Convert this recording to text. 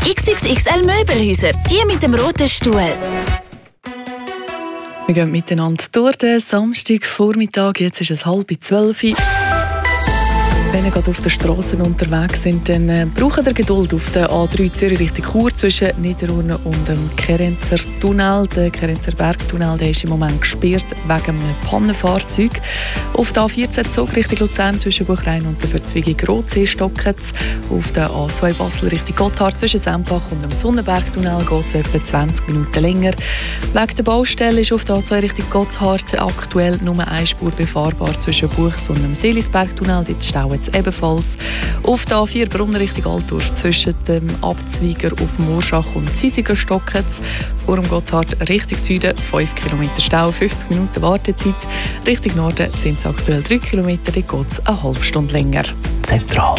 XXXL Möbelhäuser, die mit dem roten Stuhl. Wir gehen miteinander durch den Samstagvormittag. Jetzt ist es 11:30. Wenn ihr gerade auf den Strassen unterwegs sind, dann braucht ihr Geduld auf der A3 Zürich Richtung Chur zwischen Niederurne und dem Kerenzer Tunnel. Der Kerenzer Bergtunnel der ist im Moment gesperrt wegen einem Pannenfahrzeug. Auf der A14 Zug Richtung Luzern zwischen Buchrein und der Verzweigung Rotsee stockt es. Auf der A2 Basel Richtung Gotthard zwischen Sempach und dem Sonnenbergtunnel geht es etwa 20 Minuten länger. Wegen der Baustelle ist auf der A2 Richtung Gotthard aktuell nur eine Spur befahrbar zwischen Buchs und dem Seelisbergtunnel. Dort stauen ebenfalls. Auf der A4 Brunn Richtung Altdorf zwischen dem Abzweiger auf Morschach und Ziesiger stockt es. Vor dem Gotthard Richtung Süden 5 km Stau, 50 Minuten Wartezeit. Richtung Norden sind es aktuell 3 km, dort geht es eine halbe Stunde länger. Zentral.